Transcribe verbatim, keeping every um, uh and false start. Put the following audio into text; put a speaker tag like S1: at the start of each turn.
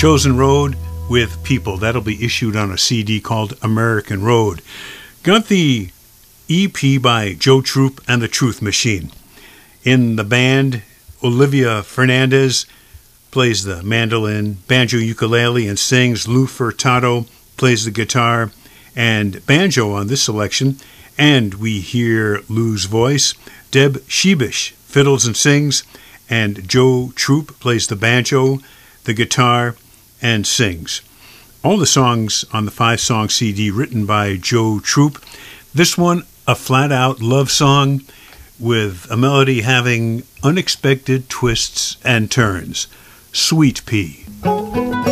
S1: Chosen Road with People. That'll be issued on a C D called American Road. Got the E P by Joe Troop and the Truth Machine. In the band, Olivia Fernandez plays the mandolin, banjo, ukulele, and sings. Lou Furtado plays the guitar and banjo on this selection. And we hear Lou's voice. Deb Shebish fiddles and sings. And Joe Troop plays the banjo, the guitar, and sings. All the songs on the five-song C D written by Joe Troop. This one, a flat-out love song with a melody having unexpected twists and turns. Sweet Pea.